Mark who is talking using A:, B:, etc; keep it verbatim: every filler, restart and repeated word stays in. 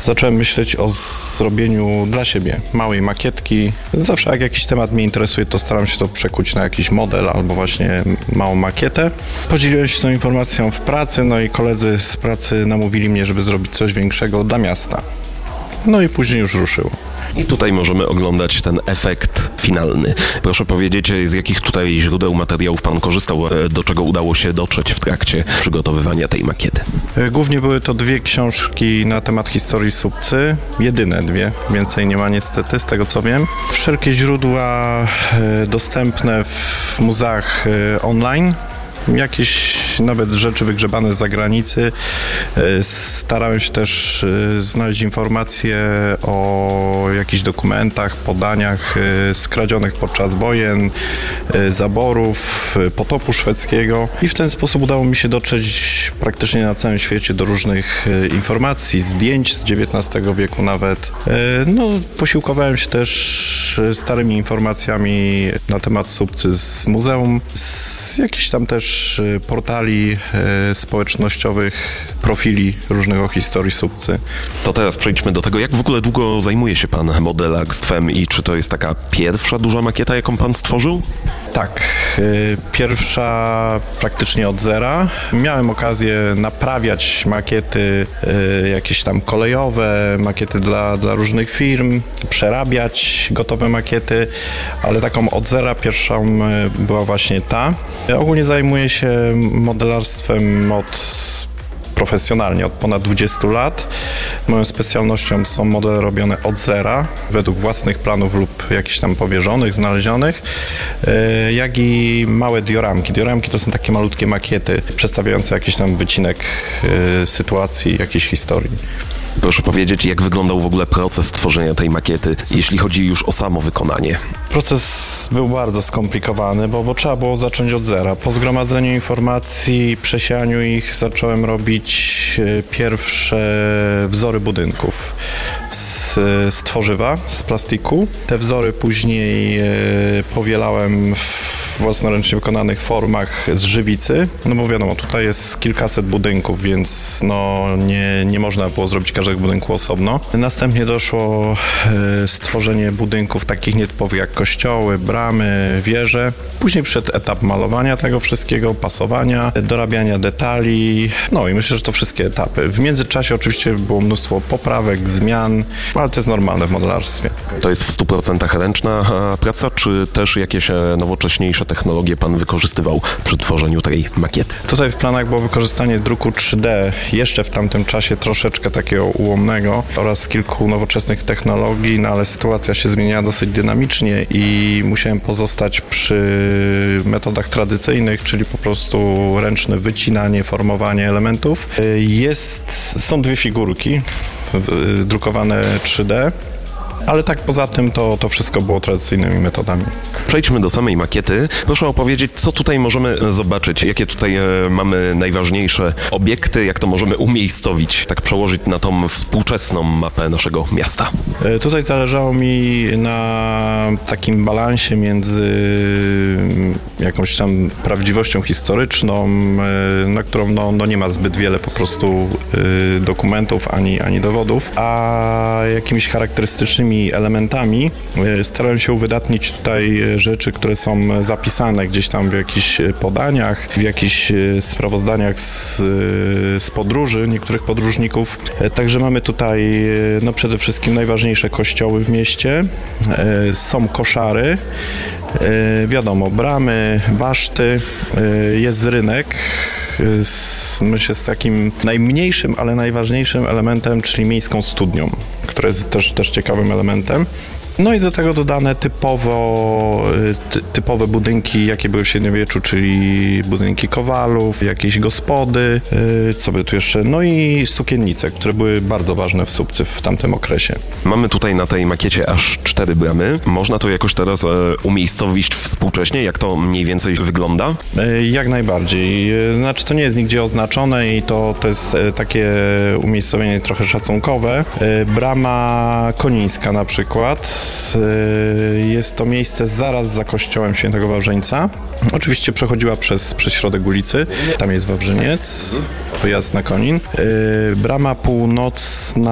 A: zacząłem myśleć o zrobieniu dla siebie małej makietki. Zawsze jak jakiś temat mnie interesuje, to staram się to przekuć na jakiś model albo właśnie małą makietę. Podzieliłem się tą informacją w pracy, no i koledzy z pracy namówili mnie, żeby zrobić coś większego dla miasta. No i później już ruszyło.
B: I tutaj możemy oglądać ten efekt finalny. Proszę powiedzieć, z jakich tutaj źródeł materiałów pan korzystał, do czego udało się dotrzeć w trakcie przygotowywania tej makiety?
A: Głównie były to dwie książki na temat historii Słupcy. Jedyne dwie, więcej nie ma niestety, z tego co wiem. Wszelkie źródła dostępne w muzeach online. Jakieś nawet rzeczy wygrzebane z zagranicy. Starałem się też znaleźć informacje o jakichś dokumentach, podaniach skradzionych podczas wojen, zaborów, potopu szwedzkiego i w ten sposób udało mi się dotrzeć praktycznie na całym świecie do różnych informacji, zdjęć z dziewiętnastego wieku nawet. No, posiłkowałem się też starymi informacjami na temat Słupcy z muzeum, z jakichś tam też portali e, społecznościowych, profili różnych o historii Słupcy.
B: To teraz przejdźmy do tego, jak w ogóle długo zajmuje się pan modelarstwem i czy to jest taka pierwsza duża makieta, jaką pan stworzył?
A: Tak, e, pierwsza praktycznie od zera. Miałem okazję naprawiać makiety e, jakieś tam kolejowe, makiety dla, dla różnych firm, przerabiać gotowe makiety, ale taką od zera pierwszą e, była właśnie ta. Ja ogólnie zajmuję się modelarstwem od profesjonalnie od ponad dwudziestu lat. Moją specjalnością są modele robione od zera, według własnych planów lub jakichś tam powierzonych, znalezionych, jak i małe dioramki. Dioramki to są takie malutkie makiety przedstawiające jakiś tam wycinek sytuacji, jakiejś historii.
B: Proszę powiedzieć, jak wyglądał w ogóle proces tworzenia tej makiety, jeśli chodzi już o samo wykonanie?
A: Proces był bardzo skomplikowany, bo, bo trzeba było zacząć od zera. Po zgromadzeniu informacji, przesianiu ich zacząłem robić pierwsze wzory budynków z, z tworzywa, z plastiku. Te wzory później powielałem w własnoręcznie wykonanych formach z żywicy, no bo wiadomo, tutaj jest kilkaset budynków, więc no nie, nie można było zrobić każdego budynku osobno. Następnie doszło e, stworzenie budynków takich nietypowych jak kościoły, bramy, wieże. Później przyszedł etap malowania tego wszystkiego, pasowania, dorabiania detali, no i myślę, że to wszystkie etapy. W międzyczasie oczywiście było mnóstwo poprawek, zmian, ale to jest normalne w modelarstwie.
B: To jest w stu procentach ręczna praca, czy też jakieś nowocześniejsze technologie pan wykorzystywał przy tworzeniu tej makiety?
A: Tutaj w planach było wykorzystanie druku trzy D, jeszcze w tamtym czasie troszeczkę takiego ułomnego oraz kilku nowoczesnych technologii, no ale sytuacja się zmieniała dosyć dynamicznie i musiałem pozostać przy metodach tradycyjnych, czyli po prostu ręczne wycinanie, formowanie elementów. Jest, są dwie figurki drukowane trzy D. Ale tak poza tym to, to wszystko było tradycyjnymi metodami.
B: Przejdźmy do samej makiety. Proszę opowiedzieć, co tutaj możemy zobaczyć, jakie tutaj e, mamy najważniejsze obiekty, jak to możemy umiejscowić, tak przełożyć na tą współczesną mapę naszego miasta.
A: E, tutaj zależało mi na takim balansie między jakąś tam prawdziwością historyczną, e, na którą no, no nie ma zbyt wiele po prostu e, dokumentów ani, ani dowodów, a jakimiś charakterystycznymi elementami. Starałem się uwydatnić tutaj rzeczy, które są zapisane gdzieś tam w jakichś podaniach, w jakichś sprawozdaniach z, z podróży niektórych podróżników. Także mamy tutaj no przede wszystkim najważniejsze kościoły w mieście. Są koszary, wiadomo, bramy, baszty, jest rynek. Z, myślę, z takim najmniejszym, ale najważniejszym elementem, czyli miejską studnią, która jest też, też ciekawym elementem. No i do tego dodane typowo, ty, typowe budynki, jakie były w średniowieczu, czyli budynki kowalów, jakieś gospody, yy, co by tu jeszcze, no i sukiennice, które były bardzo ważne w Słupcy w tamtym okresie.
B: Mamy tutaj na tej makiecie aż cztery bramy. Można to jakoś teraz e, umiejscowić współcześnie, jak to mniej więcej wygląda?
A: Yy, jak najbardziej. Yy, znaczy to nie jest nigdzie oznaczone i to, to jest yy, takie umiejscowienie trochę szacunkowe. Yy, brama Konińska na przykład. Jest to miejsce zaraz za kościołem Świętego Wawrzyńca. Oczywiście przechodziła przez, przez środek ulicy. Tam jest Wawrzyniec, wyjazd na Konin. Brama północna